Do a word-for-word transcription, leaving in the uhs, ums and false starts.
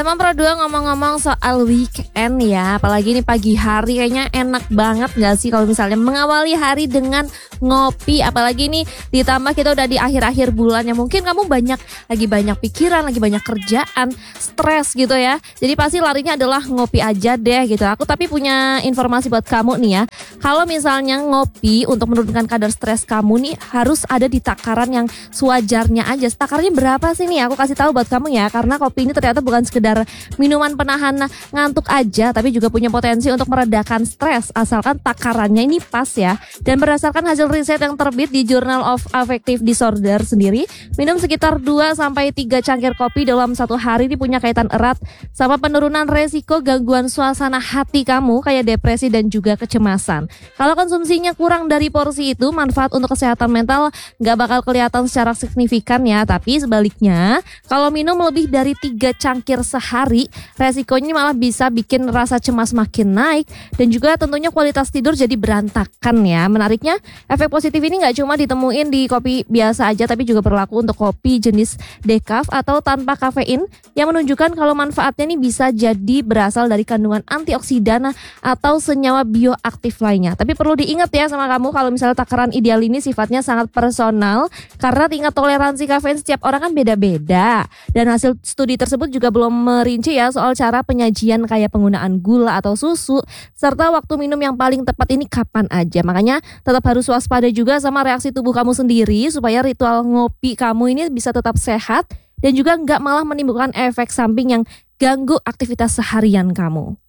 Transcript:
Teman Pro dua ngomong-ngomong soal weekend ya, apalagi nih pagi hari kayaknya enak banget gak sih kalau misalnya mengawali hari dengan ngopi. Apalagi nih ditambah kita udah di akhir-akhir bulan yang mungkin kamu banyak lagi banyak pikiran, lagi banyak kerjaan, stres gitu ya. Jadi pasti larinya adalah ngopi aja deh gitu. Aku tapi punya informasi buat kamu nih ya. Kalau misalnya ngopi untuk menurunkan kadar stres kamu nih harus ada di takaran yang sewajarnya aja. Takarannya berapa sih nih? Aku kasih tahu buat kamu ya, karena kopi ini ternyata bukan sekedar minuman penahan ngantuk aja, tapi juga punya potensi untuk meredakan stres asalkan takarannya ini pas ya. Dan berdasarkan hasil riset yang terbit di Journal of Affective Disorder sendiri, minum sekitar dua sampai tiga cangkir kopi dalam satu hari ini punya kaitan erat sama penurunan resiko gangguan suasana hati kamu kayak depresi dan juga kecemasan. Kalau konsumsinya kurang dari porsi itu, manfaat untuk kesehatan mental gak bakal kelihatan secara signifikan ya. Tapi sebaliknya, kalau minum lebih dari tiga cangkir sehari, resikonya malah bisa bikin rasa cemas makin naik dan juga tentunya kualitas tidur jadi berantakan ya. Menariknya, efek positif ini gak cuma ditemuin di kopi biasa aja, tapi juga berlaku untuk kopi jenis decaf atau tanpa kafein yang menunjukkan kalau manfaatnya ini bisa jadi berasal dari kandungan antioksidan atau senyawa bioaktif lainnya. Tapi perlu diingat ya sama kamu, kalau misalnya takaran ideal ini sifatnya sangat personal karena tingkat toleransi kafein setiap orang kan beda-beda. Dan hasil studi tersebut juga belum merinci ya soal cara penyajian kayak penggunaan gula atau susu serta waktu minum yang paling tepat ini kapan aja. Makanya tetap harus waspada juga sama reaksi tubuh kamu sendiri supaya ritual ngopi kamu ini bisa tetap sehat dan juga nggak malah menimbulkan efek samping yang ganggu aktivitas seharian kamu.